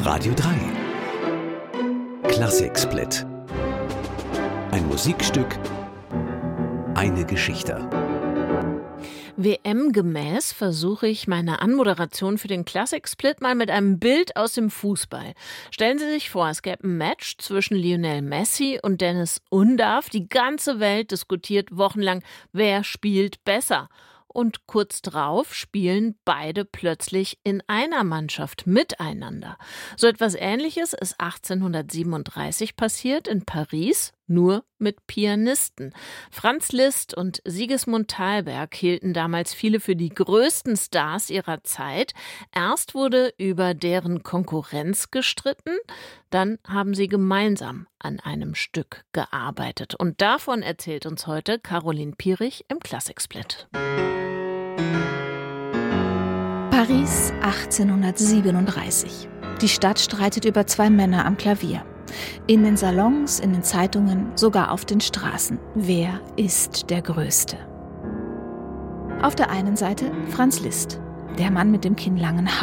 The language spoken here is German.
Radio 3 Klassiksplit. Ein Musikstück, eine Geschichte. WM-gemäß versuche ich meine Anmoderation für den Klassiksplit mal mit einem Bild aus dem Fußball. Stellen Sie sich vor, es gäbe ein Match zwischen Lionel Messi und Dennis Undav. Die ganze Welt diskutiert wochenlang, wer spielt besser. Und kurz drauf spielen beide plötzlich in einer Mannschaft miteinander. So etwas Ähnliches ist 1837 passiert in Paris, nur mit Pianisten. Franz Liszt und Sigismund Thalberg hielten damals viele für die größten Stars ihrer Zeit. Erst wurde über deren Konkurrenz gestritten, dann haben sie gemeinsam an einem Stück gearbeitet. Und davon erzählt uns heute Caroline Pierich im Klassiksplit. Paris 1837. Die Stadt streitet über zwei Männer am Klavier. In den Salons, in den Zeitungen, sogar auf den Straßen. Wer ist der Größte? Auf der einen Seite Franz Liszt, der Mann mit dem kinnlangen